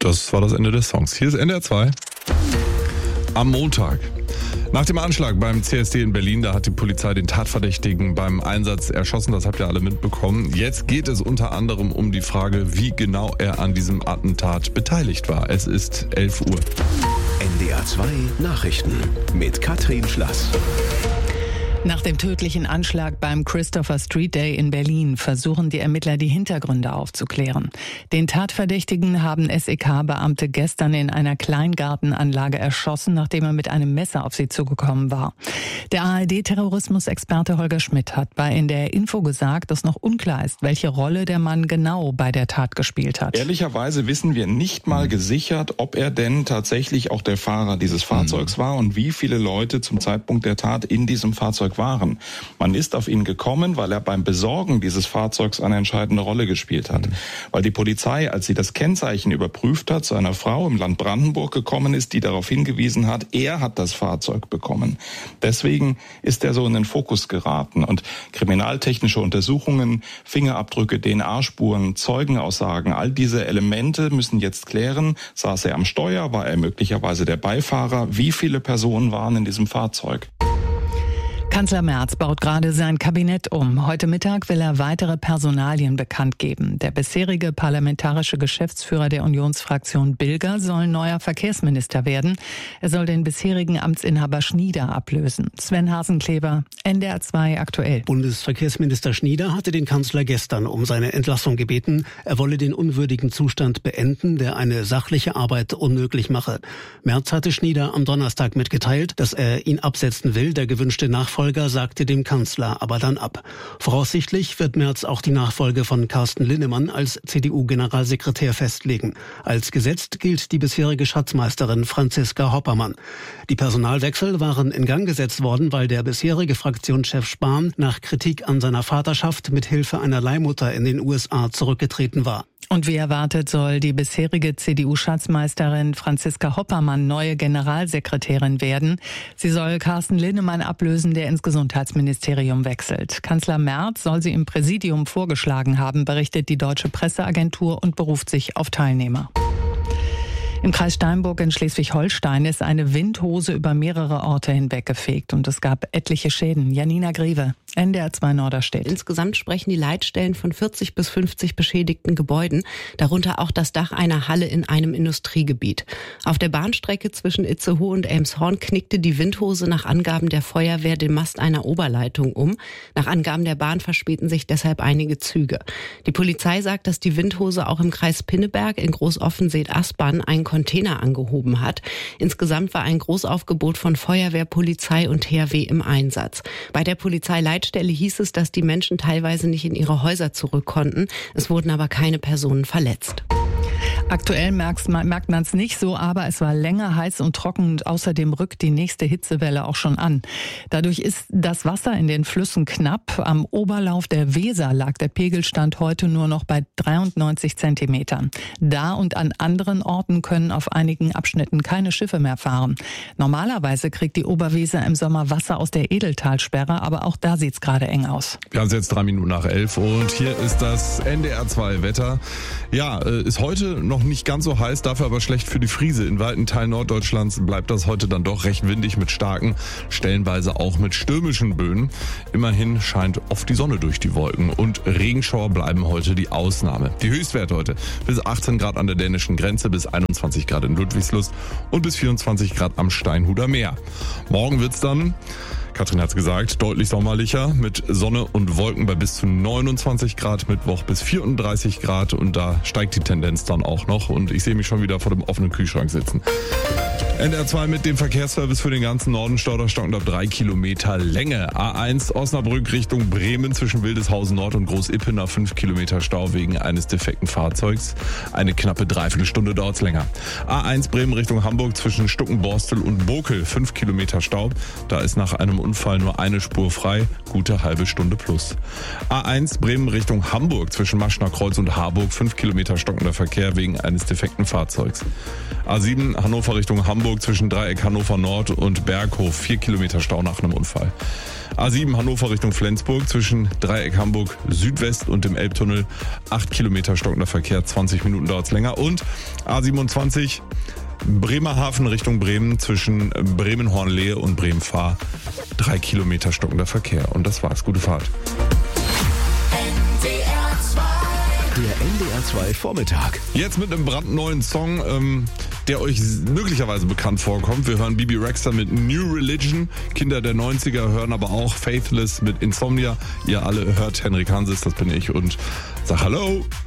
Das war das Ende des Songs. Hier ist NDR 2 am Montag. Nach dem Anschlag beim CSD in Berlin, da hat die Polizei den Tatverdächtigen beim Einsatz erschossen. Das habt ihr alle mitbekommen. Jetzt geht es unter anderem um die Frage, wie genau er an diesem Attentat beteiligt war. Es ist 11 Uhr. NDR 2 Nachrichten mit Katrin Schlass. Nach dem tödlichen Anschlag beim Christopher Street Day in Berlin versuchen die Ermittler, die Hintergründe aufzuklären. Den Tatverdächtigen haben SEK-Beamte gestern in einer Kleingartenanlage erschossen, nachdem er mit einem Messer auf sie zugekommen war. Der ARD-Terrorismusexperte Holger Schmidt hat bei NDR Info gesagt, dass noch unklar ist, welche Rolle der Mann genau bei der Tat gespielt hat. Ehrlicherweise wissen wir nicht mal gesichert, ob er denn tatsächlich auch der Fahrer dieses Fahrzeugs war und wie viele Leute zum Zeitpunkt der Tat in diesem Fahrzeug waren. Man ist auf ihn gekommen, weil er beim Besorgen dieses Fahrzeugs eine entscheidende Rolle gespielt hat. Weil die Polizei, als sie das Kennzeichen überprüft hat, zu einer Frau im Land Brandenburg gekommen ist, die darauf hingewiesen hat, er hat das Fahrzeug bekommen. Deswegen ist er so in den Fokus geraten. Und kriminaltechnische Untersuchungen, Fingerabdrücke, DNA-Spuren, Zeugenaussagen, all diese Elemente müssen jetzt klären. Saß er am Steuer? War er möglicherweise der Beifahrer? Wie viele Personen waren in diesem Fahrzeug? Kanzler Merz baut gerade sein Kabinett um. Heute Mittag will er weitere Personalien bekannt geben. Der bisherige parlamentarische Geschäftsführer der Unionsfraktion Bilger soll neuer Verkehrsminister werden. Er soll den bisherigen Amtsinhaber Schnieder ablösen. Sven Hasenkleber, NDR 2 aktuell. Bundesverkehrsminister Schnieder hatte den Kanzler gestern um seine Entlassung gebeten. Er wolle den unwürdigen Zustand beenden, der eine sachliche Arbeit unmöglich mache. Merz hatte Schnieder am Donnerstag mitgeteilt, dass er ihn absetzen will. Der gewünschte Nachfolger sagte dem Kanzler aber dann ab. Voraussichtlich wird Merz auch die Nachfolge von Carsten Linnemann als CDU-Generalsekretär festlegen. Als gesetzt gilt die bisherige Schatzmeisterin Franziska Hoppermann. Die Personalwechsel waren in Gang gesetzt worden, weil der bisherige Fraktionschef Spahn nach Kritik an seiner Vaterschaft mit Hilfe einer Leihmutter in den USA zurückgetreten war. Und wie erwartet soll die bisherige CDU-Schatzmeisterin Franziska Hoppermann neue Generalsekretärin werden. Sie soll Carsten Linnemann ablösen, der ins Gesundheitsministerium wechselt. Kanzler Merz soll sie im Präsidium vorgeschlagen haben, berichtet die Deutsche Presseagentur und beruft sich auf Teilnehmer. Im Kreis Steinburg in Schleswig-Holstein ist eine Windhose über mehrere Orte hinweggefegt und es gab etliche Schäden. Janina Griewe, NDR 2 Norderstedt. Insgesamt sprechen die Leitstellen von 40 bis 50 beschädigten Gebäuden, darunter auch das Dach einer Halle in einem Industriegebiet. Auf der Bahnstrecke zwischen Itzehoe und Elmshorn knickte die Windhose nach Angaben der Feuerwehr den Mast einer Oberleitung um. Nach Angaben der Bahn verspäten sich deshalb einige Züge. Die Polizei sagt, dass die Windhose auch im Kreis Pinneberg in Großoffenseet-Aspern einen Container angehoben hat. Insgesamt war ein Großaufgebot von Feuerwehr, Polizei und THW im Einsatz. Bei der Polizeileitstelle hieß es, dass die Menschen teilweise nicht in ihre Häuser zurück konnten. Es wurden aber keine Personen verletzt. Aktuell merkt man es nicht so, aber es war länger heiß und trocken und außerdem rückt die nächste Hitzewelle auch schon an. Dadurch ist das Wasser in den Flüssen knapp. Am Oberlauf der Weser lag der Pegelstand heute nur noch bei 93 Zentimetern. Da und an anderen Orten können auf einigen Abschnitten keine Schiffe mehr fahren. Normalerweise kriegt die Oberweser im Sommer Wasser aus der Edeltalsperre, aber auch da sieht's gerade eng aus. Wir haben es jetzt 3 Minuten nach 11 und hier ist das NDR 2 Wetter. Ja, ist heute noch nicht ganz so heiß, dafür aber schlecht für die Friese. In weiten Teilen Norddeutschlands bleibt das heute dann doch recht windig mit starken, stellenweise auch mit stürmischen Böen. Immerhin scheint oft die Sonne durch die Wolken und Regenschauer bleiben heute die Ausnahme. Die Höchstwerte heute bis 18 Grad an der dänischen Grenze, bis 21 Grad in Ludwigslust und bis 24 Grad am Steinhuder Meer. Morgen wird's dann, Katrin hat's gesagt, deutlich sommerlicher mit Sonne und Wolken bei bis zu 29 Grad, Mittwoch bis 34 Grad und da steigt die Tendenz dann auch noch und ich sehe mich schon wieder vor dem offenen Kühlschrank sitzen. NDR 2 mit dem Verkehrsservice für den ganzen Norden, Stauderstockend ab 3 Kilometer Länge. A1 Osnabrück Richtung Bremen zwischen Wildeshausen Nord und Großippener 5 Kilometer Stau wegen eines defekten Fahrzeugs. Eine knappe Dreiviertelstunde dauert's länger. A1 Bremen Richtung Hamburg zwischen Stuckenborstel und Bokel 5 Kilometer Stau. Da ist nach einem Unfall nur eine Spur frei, gute halbe Stunde plus. A1 Bremen Richtung Hamburg zwischen Maschner Kreuz und Harburg, 5 Kilometer stockender Verkehr wegen eines defekten Fahrzeugs. A7 Hannover Richtung Hamburg zwischen Dreieck Hannover Nord und Berghof, 4 Kilometer Stau nach einem Unfall. A7 Hannover Richtung Flensburg zwischen Dreieck Hamburg Südwest und dem Elbtunnel, 8 Kilometer stockender Verkehr, 20 Minuten dauert es länger. Und A27 Bremerhaven Richtung Bremen zwischen Bremen-Hornlehe und Bremen-Fahr, 3 Kilometer stockender Verkehr. Und das war's. Gute Fahrt. Der NDR 2 Vormittag. Jetzt mit einem brandneuen Song, der euch möglicherweise bekannt vorkommt. Wir hören Bibi Rexha mit New Religion. Kinder der 90er hören aber auch Faithless mit Insomnia. Ihr alle hört Henrik Hanses, das bin ich, und sag Hallo.